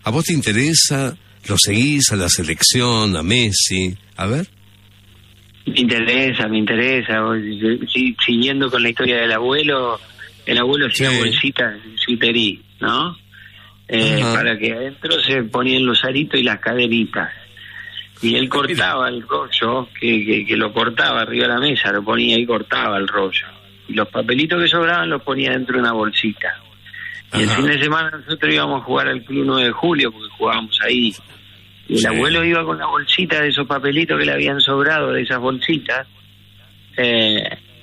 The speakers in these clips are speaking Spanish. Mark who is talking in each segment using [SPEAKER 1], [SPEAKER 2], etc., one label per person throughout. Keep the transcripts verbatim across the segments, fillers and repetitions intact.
[SPEAKER 1] ¿A vos te interesa? ¿Lo seguís a la selección, a Messi? A ver.
[SPEAKER 2] Me interesa, me interesa. Sí, siguiendo con la historia del abuelo, el abuelo hacía sí. bolsitas en suiterí, ¿no? Eh, para que adentro se ponían los aritos y las caderitas. Y él cortaba el rollo, que, que, que lo cortaba arriba de la mesa, lo ponía y cortaba el rollo. Y los papelitos que sobraban los ponía dentro de una bolsita. Y el fin de semana nosotros íbamos a jugar al Club nueve de julio, porque jugábamos ahí. Y el sí. abuelo iba con la bolsita de esos papelitos que le habían sobrado de esas bolsitas, eh,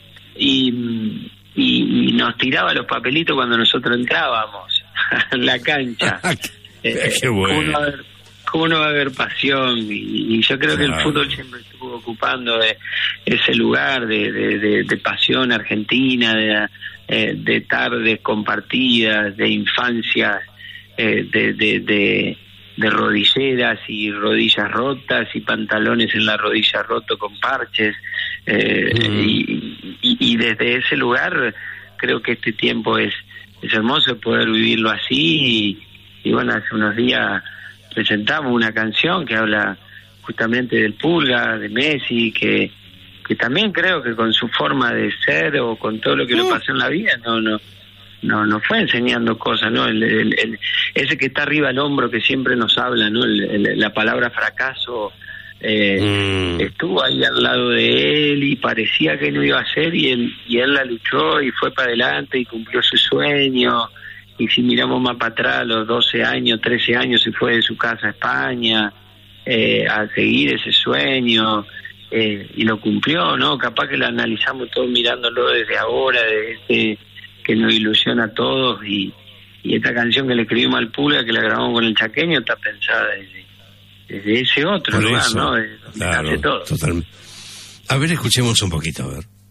[SPEAKER 2] y, y, y nos tiraba los papelitos cuando nosotros entrábamos a la cancha.
[SPEAKER 1] eh, Qué bueno.
[SPEAKER 2] ¿Cómo no va a haber, cómo no va a haber pasión? Y, y yo creo claro. que el fútbol siempre estuvo ocupando de, ese lugar de, de, de, de pasión argentina, de, eh, de tardes compartidas, de infancias, eh, de... de, de de rodilleras y rodillas rotas y pantalones en la rodilla roto con parches, eh, mm. y, y, y desde ese lugar creo que este tiempo es, es hermoso poder vivirlo así. Y, y bueno, hace unos días presentamos una canción que habla justamente del Pulga, de Messi, que que también creo que con su forma de ser o con todo lo que mm. le pasó en la vida no no no nos fue enseñando cosas, ¿no? El, el, el, ese que está arriba del hombro que siempre nos habla, ¿no? El, el, la palabra fracaso eh, mm. estuvo ahí al lado de él y parecía que no iba a ser, y él, y él la luchó y fue para adelante y cumplió su sueño. Y si miramos más para atrás, a los doce años, trece años, se fue de su casa a España eh, a seguir ese sueño, eh, y lo cumplió, ¿no? Capaz que lo analizamos todos mirándolo desde ahora, desde que nos ilusiona a todos, y, y esta canción que le escribimos al Pulga, que la grabamos con el Chaqueño, está pensada desde, desde ese otro
[SPEAKER 1] Por
[SPEAKER 2] lugar,
[SPEAKER 1] eso,
[SPEAKER 2] ¿no? Desde donde
[SPEAKER 1] claro,
[SPEAKER 2] nace todo.
[SPEAKER 1] Totalmente. A ver, escuchemos un poquito, a ver.